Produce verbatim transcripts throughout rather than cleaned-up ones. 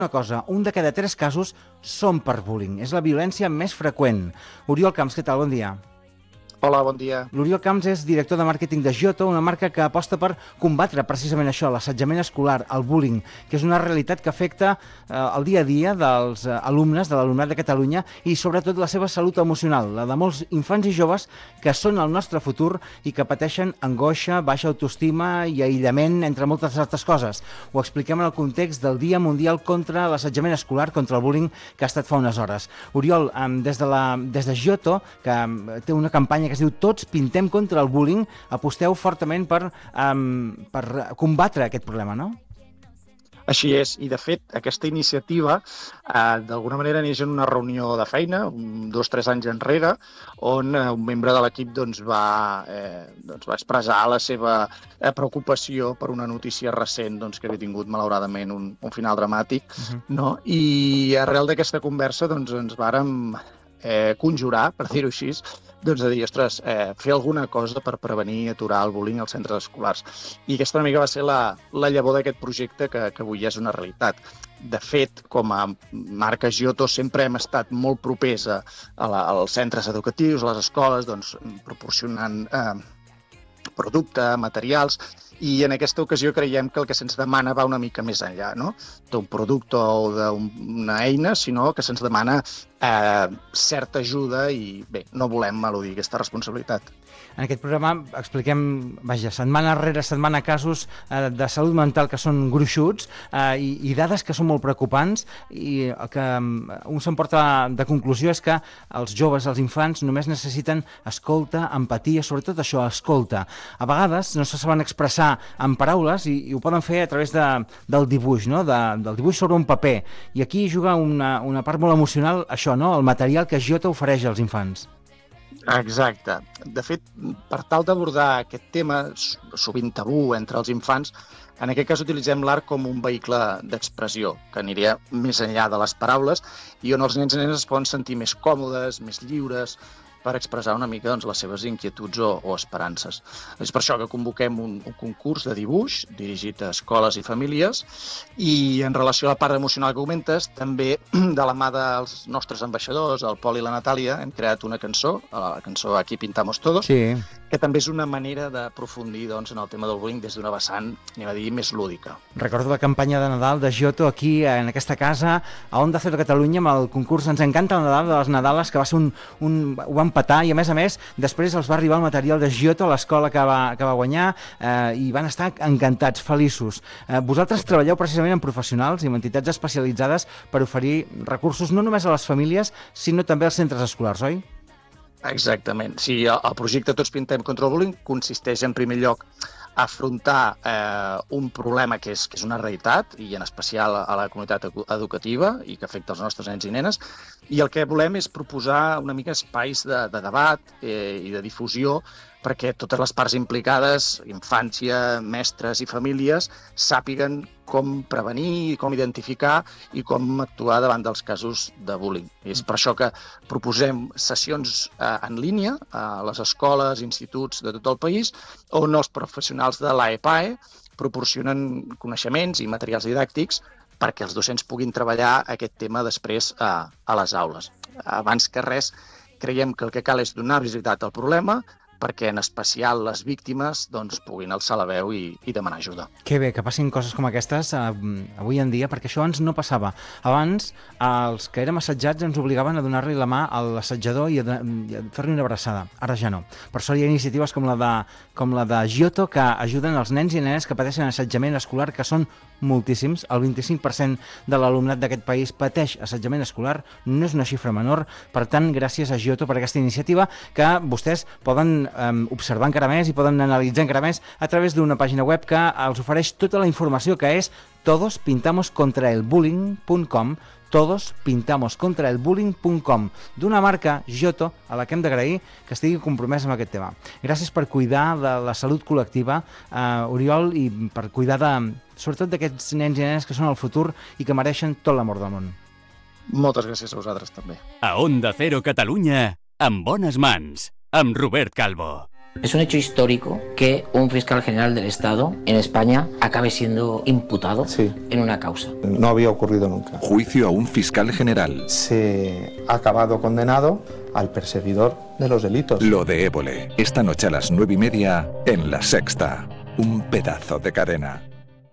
una cosa, un de cada tres casos són per bullying. És la violència més freqüent. Oriol Camps, què tal? Bon dia. Hola, bon dia. L'Oriol Camps és director de màrqueting de Giotto, una marca que aposta per combatre precisament això, l'assetjament escolar, el bullying, que és una realitat que afecta eh, el dia a dia dels eh, alumnes, de l'alumnat de Catalunya i sobretot la seva salut emocional, la de molts infants i joves que són el nostre futur i que pateixen angoixa, baixa autoestima i aïllament, entre moltes altres coses. Ho expliquem en el context del Dia Mundial contra l'assetjament escolar, contra el bullying, que ha estat fa unes hores. Oriol, eh, des de, la, des de Giotto, que eh, té una campanya que es diu Tots pintem contra el bullying, aposteu fortament per, um, per combatre aquest problema, no? Així és, i de fet aquesta iniciativa eh, d'alguna manera neix en una reunió de feina, un, dos o tres anys enrere, on eh, un membre de l'equip doncs, va, eh, doncs, va expressar la seva eh, preocupació per una notícia recent doncs, que havia tingut malauradament un, un final dramàtic, uh-huh. no? I arrel d'aquesta conversa doncs, ens vàrem eh, conjurar, per dir-ho així, doncs de dir, ostres, eh, fer alguna cosa per prevenir i aturar el bullying als centres escolars. I aquesta una mica va ser la, la llavor d'aquest projecte que, que avui és una realitat. De fet, com a marca Giotto sempre hem estat molt propers a, a la, als centres educatius, a les escoles, doncs, proporcionant eh, producte, materials, i en aquesta ocasió creiem que el que se'ns demana va una mica més enllà, no? d'un producte o d'una eina, sinó que se'ns demana eh, certa ajuda i bé, no volem eludir aquesta responsabilitat. En aquest programa expliquem, vaja, setmana rere setmana casos eh, de salut mental que són gruixuts eh, i, i dades que són molt preocupants, i el que un s'emporta de conclusió és que els joves, els infants, només necessiten escolta, empatia, sobretot això, escolta. A vegades no se saben expressar en paraules i, i ho poden fer a través de, del dibuix, no? de, del dibuix sobre un paper. I aquí juga una, una part molt emocional, això, no? El material que Giotto ofereix als infants. Exacte. De fet, per tal d'abordar aquest tema, sovint tabú entre els infants, en aquest cas utilitzem l'art com un vehicle d'expressió, que aniria més enllà de les paraules i on els nens i nenes es poden sentir més còmodes, més lliures, per expressar una mica doncs, les seves inquietuds o, o esperances. És per això que convoquem un, un concurs de dibuix dirigit a escoles i famílies i en relació a la part emocional que comentes, també de la mà dels nostres ambaixadors, el Pol i la Natàlia, hem creat una cançó, la cançó Aquí pintamos todos, sí. que també és una manera d'aprofundir doncs, en el tema del bullying des d'una vessant, anem a dir, més lúdica. Recordo la campanya de Nadal de Giotto aquí, en aquesta casa, a Onda Cero Catalunya, amb el concurs Ens encanta el Nadal de les Nadales, que va ser un... un ho vam petar, i a més a més, després els va arribar el material de Giotto a l'escola que va, que va guanyar eh, i van estar encantats, feliços. Eh, vosaltres treballeu precisament amb professionals i amb entitats especialitzades per oferir recursos no només a les famílies, sinó també als centres escolars, oi? Exactament. Sí, el projecte Tots pintem contra el bullying consisteix en primer lloc a afrontar eh, un problema que és, que és una realitat i en especial a la comunitat educativa i que afecta els nostres nens i nenes, i el que volem és proposar una mica espais de, de debat eh, i de difusió perquè totes les parts implicades, infància, mestres i famílies, sàpiguen com prevenir, com identificar i com actuar davant dels casos de bullying. I és per això que proposem sessions eh, en línia a les escoles, instituts de tot el país, on els professionals de l'A E P A E proporcionen coneixements i materials didàctics perquè els docents puguin treballar aquest tema després a, a les aules. Abans que res, creiem que el que cal és donar visibilitat al problema, perquè en especial les víctimes doncs, puguin alçar la veu i, i demanar ajuda. Que bé, que passin coses com aquestes eh, avui en dia, perquè això abans no passava. Abans, els que érem assetjats ens obligaven a donar-li la mà a l'assetjador i a, i a fer-li una abraçada. Ara ja no. Per això hi ha iniciatives com la de, com la de Giotto que ajuden els nens i nenes que pateixen assetjament escolar, que són moltíssims. El vint-i-cinc per cent de l'alumnat d'aquest país pateix assetjament escolar, no és una xifra menor. Per tant, gràcies a Giotto per aquesta iniciativa que vostès poden observar encara més i poden analitzar encara més a través d'una pàgina web que els ofereix tota la informació, que és todos pintamos contra el bullying punt com, todos pintamos contra el bullying punt com, d'una marca Giotto a la que hem d'agrair que estigui compromesa amb aquest tema. Gràcies per cuidar de la salut col·lectiva, eh, Oriol, i per cuidar de, sobretot d'aquests nens i nenes que són el futur i que mereixen tot l'amor del món. Moltes gràcies a vosaltres també. A Onda Cero Catalunya, amb bones mans, amb Robert Calvo. Es un hecho histórico que un fiscal general del Estado en España acabe siendo imputado sí. en una causa. No había ocurrido nunca. Juicio a un fiscal general. Se ha acabado condenado al perseguidor de los delitos. Lo de Évole, esta noche a las nueve y media en La Sexta. Un pedazo de cadena.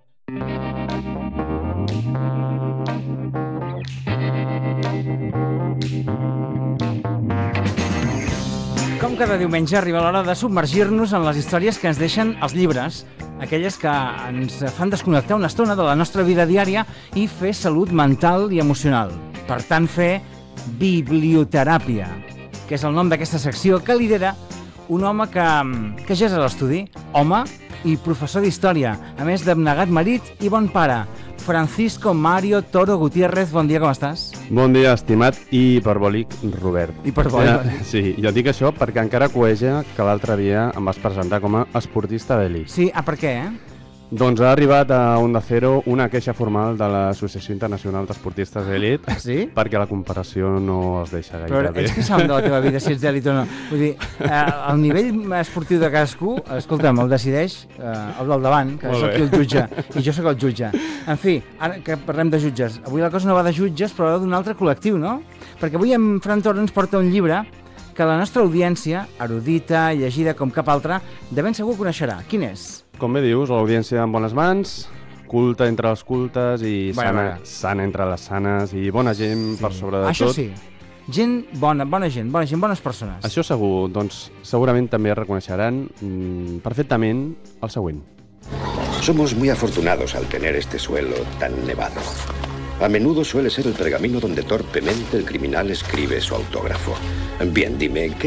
Com cada diumenge arriba l'hora de submergir-nos en les històries que ens deixen els llibres, aquelles que ens fan desconnectar una estona de la nostra vida diària i fer salut mental i emocional. Per tant, fer biblioteràpia, que és el nom d'aquesta secció que lidera un home que, que ja és a l'estudi, home i professor d'història, a més d'abnegat marit i bon pare. Francisco Mario Toro Gutiérrez, bon dia, com estàs? Bon dia, estimat i hiperbòlic Robert. Hiperbòlic. Ja, sí, jo dic això perquè encara cueja que l'altre dia em vas presentar com a esportista d'elit. Sí, ah, per què, eh? Doncs ha arribat a Onda Cero una queixa formal de l'Associació Internacional d'Esportistes d'Elit sí? perquè la comparació no es deixa gaire Però bé. ets que saben de la teva vida si ets d'elit o no? Vull dir, eh, el nivell esportiu de cadascú, escolta'm, el decideix eh, el del davant, que és aquí el jutge, i jo sóc el jutge. En fi, ara que parlem de jutges, avui la cosa no va de jutges, però va d'un altre col·lectiu, no? Perquè avui en Fran Toro ens porta un llibre que la nostra audiència, erudita, llegida com cap altra, de ben segur coneixerà. Quin és? Com bé dius, l'audiència en bones mans, culta entre els cultes i Vaja, sana, vaja. sana entre les sanes i bona gent sí. per sobre de Això tot. sí, gent bona, bona gent, bona gent, bones persones. Això segur, doncs segurament també reconeixeran mmm, perfectament el següent. Somos muy afortunados al tener este suelo tan nevado. A menudo suele ser el pergamino donde torpemente el criminal escribe su autógrafo. Bien, dime, ¿qué